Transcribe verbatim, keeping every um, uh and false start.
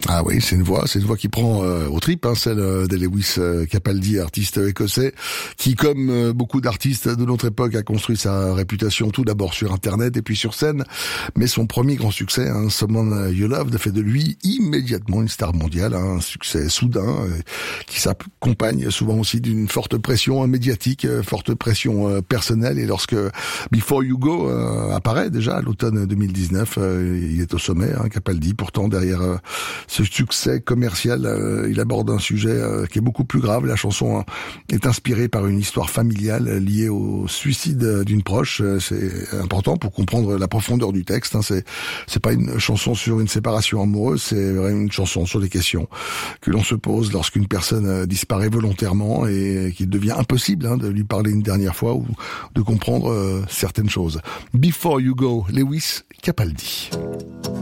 Ah oui, c'est une voix, c'est une voix qui prend euh, aux tripes, hein, celle euh, de Lewis euh, Capaldi, artiste écossais, qui, comme euh, beaucoup d'artistes de notre époque, a construit sa réputation tout d'abord sur Internet et puis sur scène. Mais son premier grand succès, hein, Someone You Loved, fait de lui immédiatement une star mondiale, hein, un succès soudain euh, qui s'accompagne souvent aussi d'une forte pression médiatique, euh, forte pression euh, personnelle. Et lorsque Before You Go euh, apparaît déjà à l'automne deux mille dix-neuf, euh, il est au sommet, hein, Capaldi. Pourtant, derrière euh, ce succès commercial, euh, il aborde un sujet euh, qui est beaucoup plus grave. La chanson hein, est inspirée par une histoire familiale liée au suicide d'une proche. Euh, c'est important pour comprendre la profondeur du texte. Hein. C'est c'est pas une chanson sur une séparation amoureuse, c'est vraiment une chanson sur des questions que l'on se pose lorsqu'une personne euh, disparaît volontairement et qu'il devient impossible hein, de lui parler une dernière fois ou de comprendre euh, certaines choses. Before You Go, Lewis Capaldi.